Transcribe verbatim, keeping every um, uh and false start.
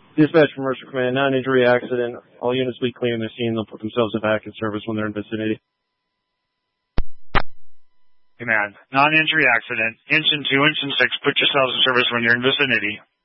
Dispatch from Mercer Command, non-injury accident. All units will be clearing their scene. They'll put themselves back in service when they're in vicinity. Command, non-injury accident. Engine two, engine six, put yourselves in service when you're in vicinity.